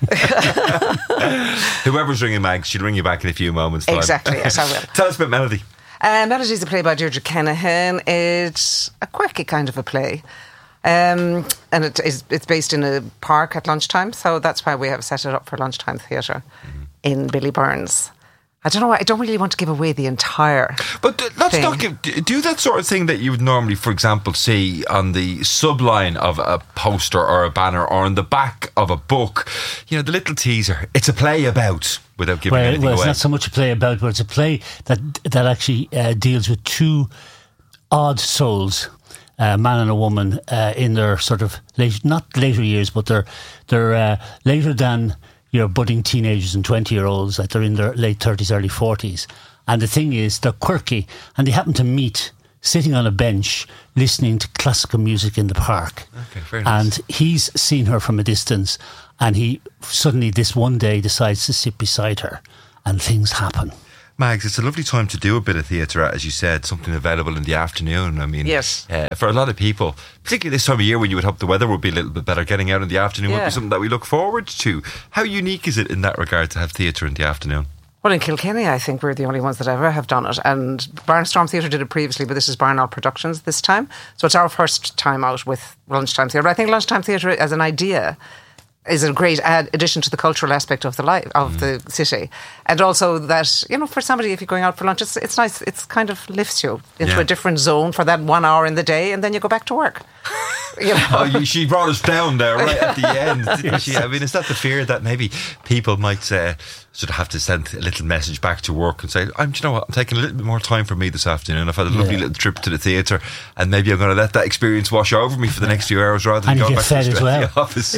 Whoever's ringing Mags, she'll ring you back in a few moments' time. Exactly, yes, I will. Tell us about Melody. Melody is a play by Deirdre Kennaghan. It's a quirky kind of a play. And it's based in a park at lunchtime, so that's why we have set it up for lunchtime theatre in Billy Burns. I don't know. I don't really want to give away the entire. But let's not do that sort of thing that you would normally, for example, see on the subline of a poster or a banner or on the back of a book. You know, the little teaser. It's a play about, without giving anything away. It's not so much a play about, but it's a play that actually deals with two odd souls, a man and a woman, in their sort of not later years, but they're later than your budding teenagers and 20-year-olds, that they're in their late 30s, early 40s. And the thing is, they're quirky, and they happen to meet sitting on a bench listening to classical music in the park. Okay, very nice. And he's seen her from a distance, and he suddenly this one day decides to sit beside her, and things happen. Mags, it's a lovely time to do a bit of theatre, as you said, something available in the afternoon. I mean, yes. For a lot of people, particularly this time of year when you would hope the weather would be a little bit better, getting out in the afternoon would be something that we look forward to. How unique is it in that regard to have theatre in the afternoon? Well, in Kilkenny, I think we're the only ones that ever have done it. And Barnstorm Theatre did it previously, but this is Barnall Productions this time. So it's our first time out with lunchtime theatre. But I think lunchtime theatre as an idea is a great addition to the cultural aspect of the life of the city, and also that, you know, for somebody, if you're going out for lunch, it's nice. It's kind of lifts you into a different zone for that 1 hour in the day, and then you go back to work. You know? She brought us down there right at the end, didn't she? I mean, is that the fear that maybe people might sort of have to send a little message back to work and say, do you know what, I'm taking a little bit more time for me this afternoon. I've had a lovely little trip to the theatre, and maybe I'm going to let that experience wash over me for the next few hours rather than go back to the office.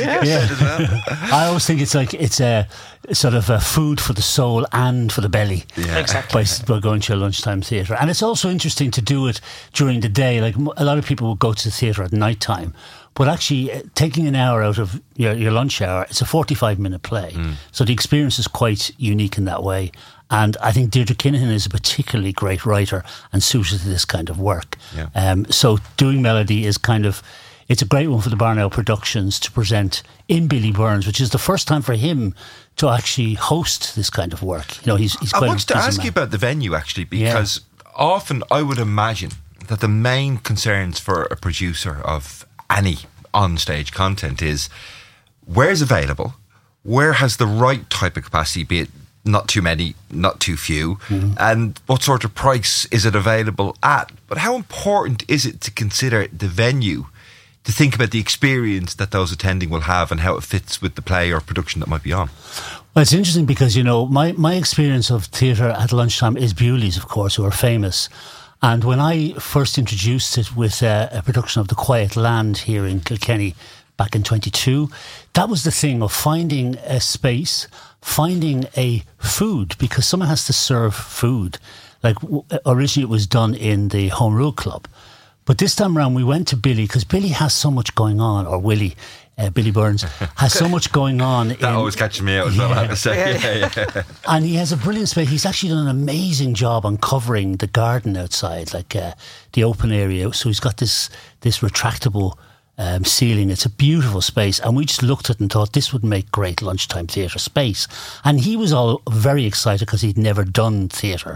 I always think it's like it's a sort of a food for the soul and for the belly. Yeah. Exactly. By going to a lunchtime theatre. And it's also interesting to do it during the day. Like a lot of people will go to the theatre at night time, but actually taking an hour out of your lunch hour, it's a 45-minute play. So the experience is quite unique in that way. And I think Deirdre Kinahan is a particularly great writer and suited to this kind of work. Yeah. So doing Melody is kind of, it's a great one for the Barnell Productions to present in Billy Burns, which is the first time for him to actually host this kind of work. You know, he's quite I wanted to ask you about the venue, actually, because often I would imagine that the main concerns for a producer of any on-stage content is where's available, where has the right type of capacity, be it not too many, not too few, and what sort of price is it available at. But how important is it to consider the venue, to think about the experience that those attending will have and how it fits with the play or production that might be on? Well, it's interesting because, you know, my experience of theatre at lunchtime is Bewley's, of course, who are famous. And when I first introduced it with a production of The Quiet Land here in Kilkenny back in 22, that was the thing of finding a space, finding a food, because someone has to serve food. Like originally it was done in the Home Rule Club. But this time around we went to Billy, because Billy has so much going on, or Willie, Billy Burns, has so much going on. That always catches me out as well, I have to say. And he has a brilliant space. He's actually done an amazing job on covering the garden outside, like the open area. So he's got this retractable ceiling. It's a beautiful space. And we just looked at it and thought this would make great lunchtime theatre space. And he was all very excited because he'd never done theatre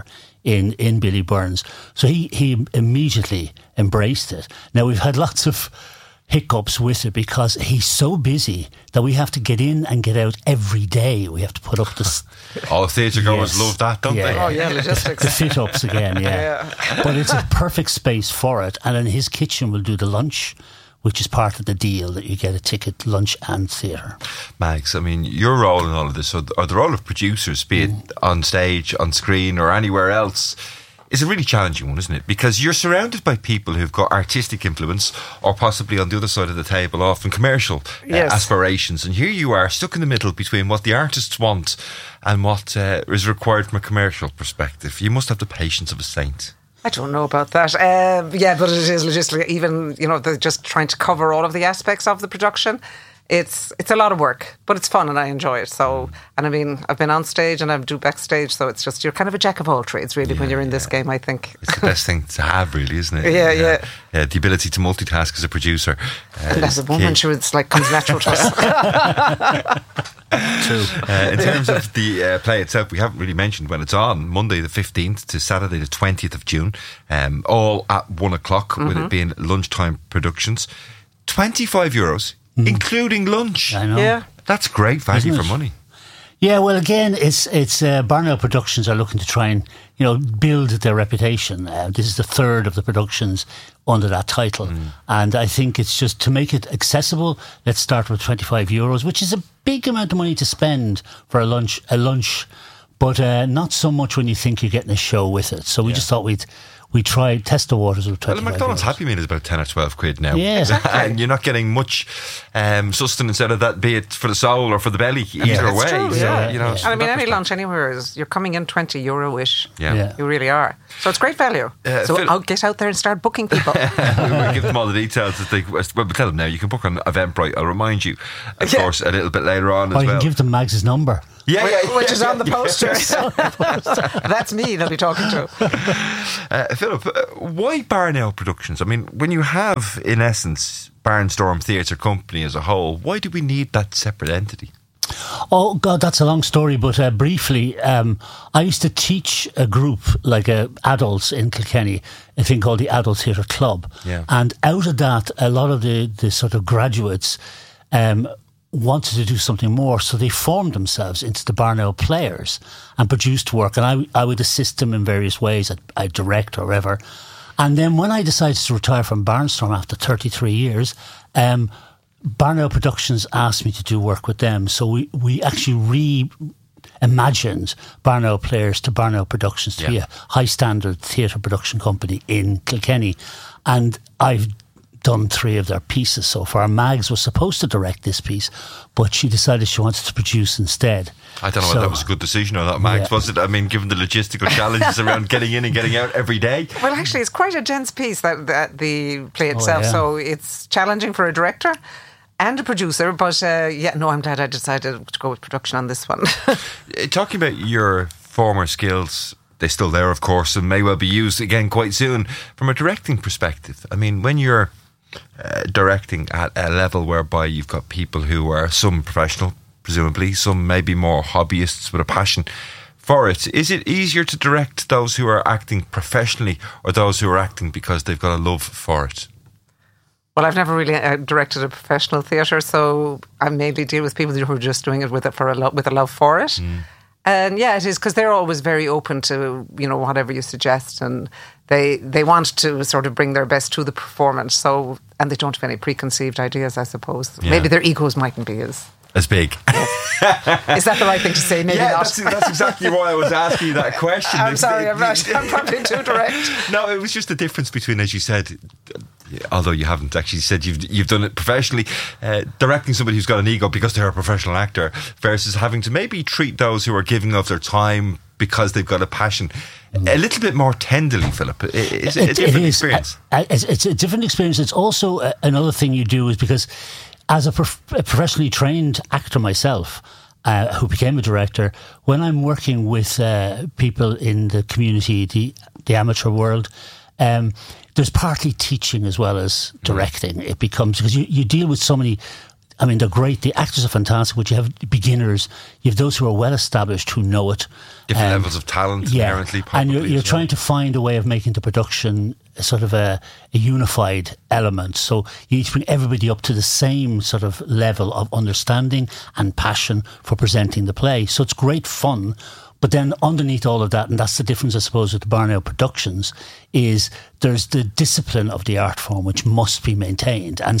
in Billy Burns. So he immediately embraced it. Now, we've had lots of hiccups with it because he's so busy that we have to get in and get out every day. We have to put up this. All theatre goers love that, don't they? Oh yeah, logistics. The fit ups again, But it's a perfect space for it. And in his kitchen we'll do the lunch, which is part of the deal, that you get a ticket, lunch and theatre. Mags, I mean, your role in all of this, or the role of producers, be it on stage, on screen or anywhere else, is a really challenging one, isn't it? Because you're surrounded by people who've got artistic influence, or possibly on the other side of the table, often commercial aspirations. And here you are, stuck in the middle between what the artists want and what is required from a commercial perspective. You must have the patience of a saint. I don't know about that. But it is logistically, even, you know, they're just trying to cover all of the aspects of the production. It's a lot of work, but it's fun and I enjoy it. So, and I mean, I've been on stage and I do backstage, so it's just, you're kind of a jack of all trades, really, when you're in this game, I think. It's the best thing to have, really, isn't it? Yeah. The ability to multitask as a producer. And as a woman, sure, it's like comes natural to us. True. In terms of the play itself, we haven't really mentioned when it's on. Monday the 15th to Saturday the 20th of June, all at 1 o'clock, with it being lunchtime productions. €25, including lunch. I know. Yeah. That's great value for money. Yeah, well, again, it's Barnell Productions are looking to try and build their reputation. This is the third of the productions under that title, and I think it's just to make it accessible. Let's start with €25, which is a big amount of money to spend for a lunch, but not so much when you think you're getting a show with it. So we just thought we'd try test the waters with €25. Well, a McDonald's Happy Meal is about 10 or 12 quid now. Yeah, exactly. And you're not getting much sustenance out of that, be it for the soul or for the belly, either way. True, So, And I mean, any perspective. lunch anywhere is, you're coming in €20-ish. Yeah. You really are. So it's great value. So Phil- I'll get out there and start booking people. We'll give them all the details. We'll tell them now. You can book on Eventbrite. I'll remind you, of course, a little bit later on Or as you well. can give them Mags's number. Which is on the poster. That's me they'll be talking to. Philip, why Barnell Productions? I mean, when you have, in essence, Barnstorm Theatre Company as a whole, why do we need that separate entity? Oh, God, that's a long story, but briefly, I used to teach a group, like adults in Kilkenny, a thing called the Adult Theatre Club. Yeah. And out of that, a lot of the sort of graduates wanted to do something more, so they formed themselves into the Barnell Players and produced work, and I would assist them in various ways. I'd direct or whatever. And then when I decided to retire from Barnstorm after 33 years, Barnell Productions asked me to do work with them. So we actually reimagined Barnell Players to Barnell Productions to be a high standard theatre production company in Kilkenny. And I've done 3 of their pieces so far. Mags was supposed to direct this piece, but she decided she wanted to produce instead. I don't know whether that was a good decision or not, Mags, was it? I mean, given the logistical challenges around getting in and getting out every day. Well, actually, it's quite a dense piece, that the play itself, so it's challenging for a director and a producer, but I'm glad I decided to go with production on this one. Talking about your former skills, they're still there, of course, and may well be used again quite soon. From a directing perspective, I mean, when you're directing at a level whereby you've got people who are some professional, presumably, some maybe more hobbyists with a passion for it, is it easier to direct those who are acting professionally or those who are acting because they've got a love for it? Well, I've never really directed a professional theatre, so I mainly deal with people who are just doing it with a love for it. And yeah, it is, because they're always very open to, whatever you suggest, and they want to sort of bring their best to the performance. So, and they don't have any preconceived ideas, I suppose. Yeah. Maybe their egos mightn't be as big. Is that the right thing to say? Maybe not. That's exactly why I was asking you that question. I'm sorry, I'm probably too direct. No, it was just the difference between, as you said, although you haven't actually said you've done it professionally, directing somebody who's got an ego because they're a professional actor versus having to maybe treat those who are giving of their time because they've got a passion a little bit more tenderly, Philip. It's a different experience. It's a different experience. It's also another thing you do is because as a professionally trained actor myself, who became a director, when I'm working with people in the community, the amateur world, there's partly teaching as well as directing. It becomes, because you deal with so many, I mean, they're great, the actors are fantastic, but you have beginners, you have those who are well established who know it. Different levels of talent inherently, probably. And you're trying to find a way of making the production sort of a unified element. So you need to bring everybody up to the same sort of level of understanding and passion for presenting the play. So it's great fun. But then underneath all of that, and that's the difference, I suppose, with the Barnell Productions, is there's the discipline of the art form which must be maintained. And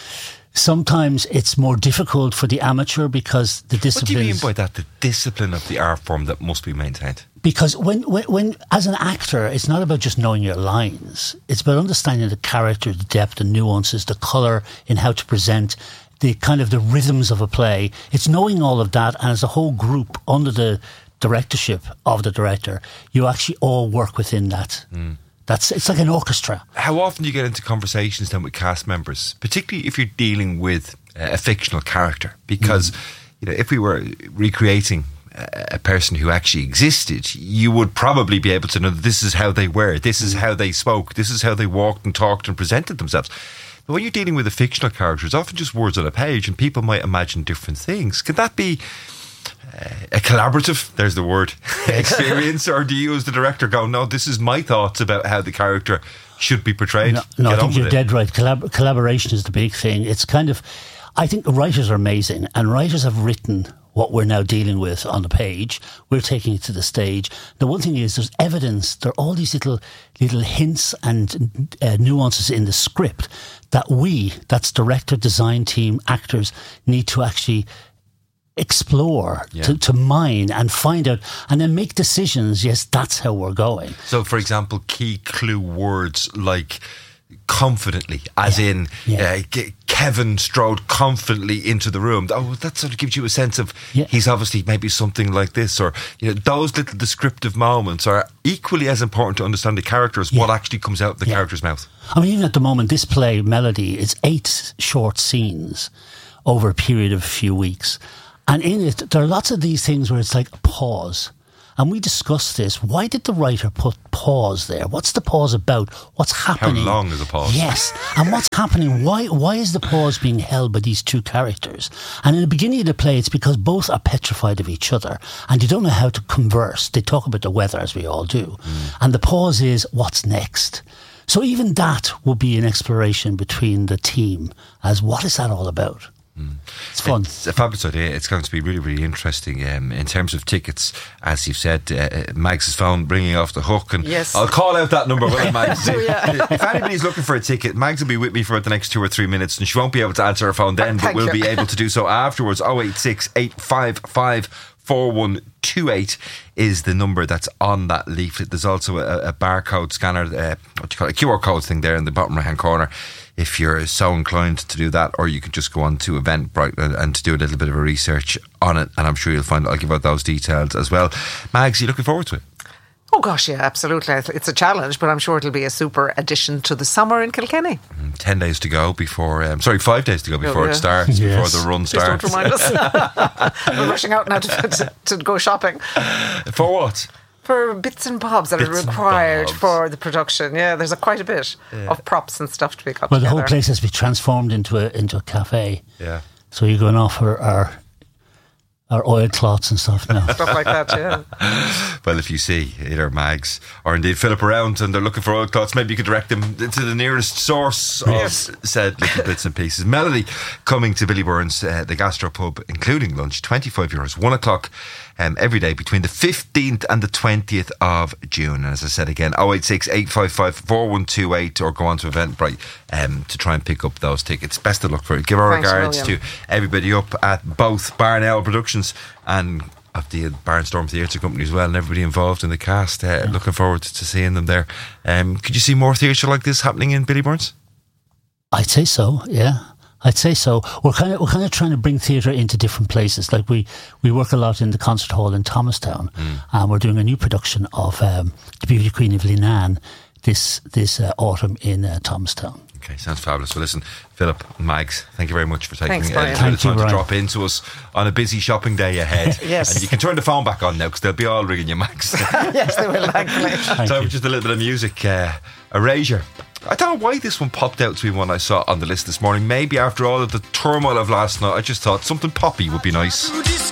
sometimes it's more difficult for the amateur because the discipline. What do you mean by that, the discipline of the art form that must be maintained? Because when as an actor, it's not about just knowing your lines. It's about understanding the character, the depth, the nuances, the colour in how to present, the kind of the rhythms of a play. It's knowing all of that, and as a whole group under the directorship of the director, you actually all work within that. It's like an orchestra. How often do you get into conversations then with cast members, particularly if you're dealing with a fictional character? Because if we were recreating a person who actually existed, you would probably be able to know that this is how they were, this is how they spoke, this is how they walked and talked and presented themselves. But when you're dealing with a fictional character, it's often just words on a page and people might imagine different things. Could that be a collaborative, there's the word, experience, or do you as the director go, no, this is my thoughts about how the character should be portrayed? No, I think you're dead right. Collaboration is the big thing. It's kind of, I think writers are amazing, and writers have written what we're now dealing with on the page. We're taking it to the stage. The one thing is there's evidence, there are all these little hints and nuances in the script that that's director, design team, actors, need to actually explore, to mine and find out, and then make decisions. Yes, that's how we're going. So, for example, key clue words like confidently, as in Kevin strode confidently into the room. Oh, that sort of gives you a sense of he's obviously maybe something like this, or those little descriptive moments are equally as important to understand the character as what actually comes out of the character's mouth. I mean, even at the moment, this play, Melody, is 8 short scenes over a period of a few weeks. And in it, there are lots of these things where it's like a pause. And we discussed this. Why did the writer put pause there? What's the pause about? What's happening? How long is a pause? Yes. And what's happening? Why is the pause being held by these two characters? And in the beginning of the play, it's because both are petrified of each other and they don't know how to converse. They talk about the weather, as we all do. And the pause is, what's next? So even that will be an exploration between the team as what is that all about? It's fun. It's a fabulous idea. It's going to be really, really interesting. In terms of tickets, as you've said, Mags' phone ringing off the hook, and I'll call out that number, will I, Mags? If anybody's looking for a ticket, Mags will be with me for the next 2 or 3 minutes, and she won't be able to answer her phone then, but we'll be able to do so afterwards. 086 855 4128 is the number that's on that leaflet. There's also a barcode scanner, a QR code thing there in the bottom right hand corner, if you're so inclined to do that, or you can just go on to Eventbrite and to do a little bit of a research on it, and I'm sure you'll find I'll give out those details as well. Mags, are you looking forward to it? Oh gosh, yeah, absolutely. It's a challenge, but I'm sure it'll be a super addition to the summer in Kilkenny. 10 days to go before 5 days to go before it starts, before the run starts. Please don't remind us. We're rushing out now to go shopping. For what? For bits and bobs that are required for the production. Yeah, there's quite a bit of props and stuff to be got together. The whole place has to be transformed into a cafe. Yeah. So you're going off our oilcloths and stuff now. Stuff like that, yeah. Well, if you see either Mags or indeed Philip around and they're looking for oilcloths, maybe you could direct them to the nearest source of said little bits and pieces. Melody coming to Billy Byrne's, the gastropub, including lunch, €25, 1 o'clock every day between the 15th and the 20th of June. And as I said again, 086 855 4128, or go on to Eventbrite to try and pick up those tickets. Best of luck for it. Give our regards to everybody up at both Barnell Productions and of the Barnstorm Theatre Company as well, and everybody involved in the cast. Looking forward to seeing them there. Could you see more theatre like this happening in Billy Byrne's? I'd say so, yeah. I'd say so. We're kind of trying to bring theatre into different places. Like we work a lot in the concert hall in Thomastown, and we're doing a new production of The Beauty Queen of Linan this autumn in Thomastown. Okay, sounds fabulous. Well, listen, Philip and Mags, thank you very much for taking a bit of time to drop into us on a busy shopping day ahead. Yes. And you can turn the phone back on now, because they'll be all ringing you, Mags. Yes, they will, thankfully. Time for just a little bit of music. Erasure. I don't know why this one popped out to me when I saw it on the list this morning. Maybe after all of the turmoil of last night, I just thought something poppy would be nice.